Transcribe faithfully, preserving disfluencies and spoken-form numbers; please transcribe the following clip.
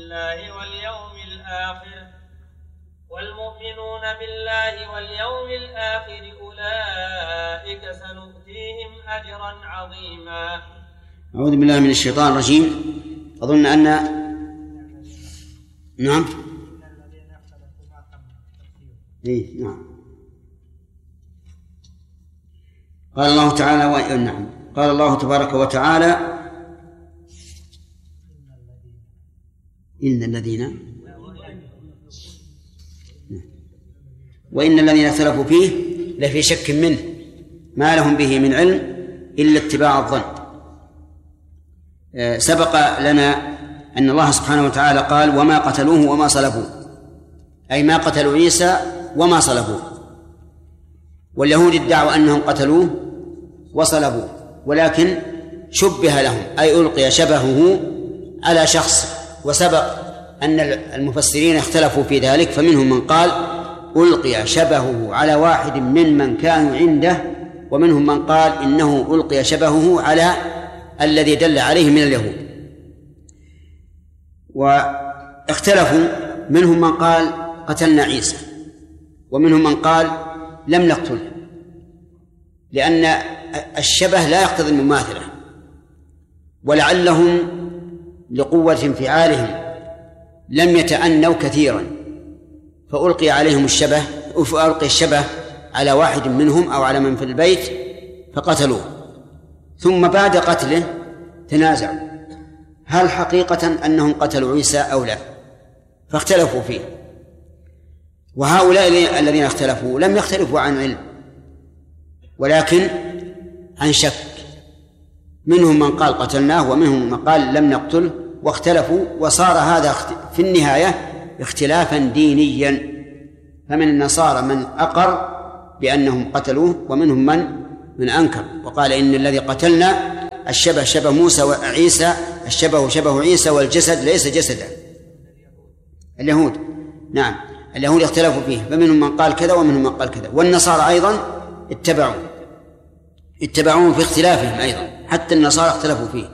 بالله واليوم الآخر والمؤمنون بالله واليوم الآخر أولئك سنؤتيهم أجرا عظيما. أعوذ بالله من الشيطان الرجيم. أظن أن نعم إيه نعم قال الله تعالى و... نعم قال الله تبارك وتعالى إن الذين وإن الذين اختلفوا فيه لفي شك منه ما لهم به من علم إلا اتباع الظن. سبق لنا أن الله سبحانه وتعالى قال وما قتلوه وما صلبوه، أي ما قتلوا عيسى وما صلبوه. واليهود ادعوا أنهم قتلوه وصلبوه، ولكن شبه لهم أي ألقي شبهه على شخص. وسبق أن المفسرين اختلفوا في ذلك، فمنهم من قال ألقي شبهه على واحد ممن كانوا عنده، ومنهم من قال إنه ألقي شبهه على الذي دل عليه من اليهود. واختلفوا، منهم من قال قتلنا عيسى، ومنهم من قال لم نقتله، لأن الشبه لا يقتضي المماثلة، ولعلهم لقوة انفعالهم لم يتأنوا كثيرا فألقي عليهم الشبه فألقي الشبه على واحد منهم أو على من في البيت فقتلوه. ثم بعد قتله تنازعوا هل حقيقة أنهم قتلوا عيسى أو لا، فاختلفوا فيه. وهؤلاء الذين اختلفوا لم يختلفوا عن علم ولكن عن شك، منهم من قال قتلناه ومنهم من قال لم نقتله، واختلفوا، وصار هذا في النهاية اختلافا دينيا. فمن النصارى من أقر بأنهم قتلوه، ومنهم من من أنكر وقال إن الذي قتلنا الشبه شبه موسى وعيسى، الشبه شبه عيسى والجسد ليس جسدا. اليهود نعم اليهود اختلفوا فيه، فمنهم من قال كذا ومنهم من قال كذا. والنصارى أيضا اتبعوا اتبعوهم في اختلافهم أيضا، حتى النصارى اختلفوا فيه.